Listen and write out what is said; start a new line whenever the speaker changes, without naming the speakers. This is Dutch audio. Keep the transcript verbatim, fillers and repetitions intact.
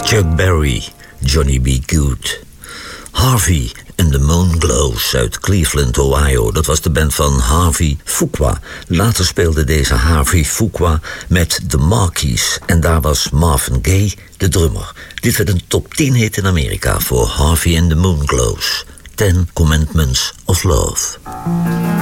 Chuck Berry, Johnny B. Good. Harvey and the Moonglows uit Cleveland, Ohio. Dat was de band van Harvey Fuqua. Later speelde deze Harvey Fuqua met The Marquis. En daar was Marvin Gaye de drummer. Dit werd een top tien hit in Amerika voor Harvey and the Moonglows. Ten Commandments of Love.